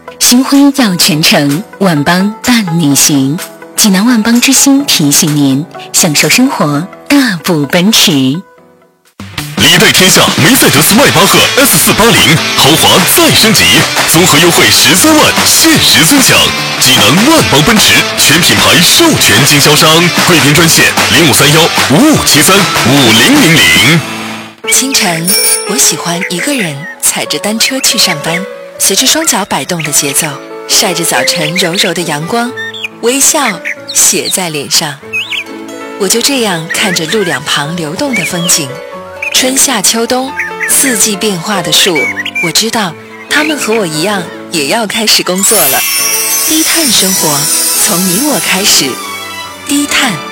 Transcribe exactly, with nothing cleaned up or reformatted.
星辉耀全城，万邦伴你行。济南万邦之星提醒您，享受生活，大步奔驰。 礼对天下梅赛德斯迈巴赫 S 四八零豪华再升级，综合优惠十三万，限时尊享。济南万邦奔驰全品牌授权经销商，贵宾专线零五三幺五五七三五零零零。 清晨，我喜欢一个人踩着单车去上班，随着双脚摆动的节奏，晒着早晨柔柔的阳光，微笑写在脸上。我就这样看着路两旁流动的风景，春夏秋冬四季变化的树，我知道他们和我一样也要开始工作了。低碳生活从你我开始，低碳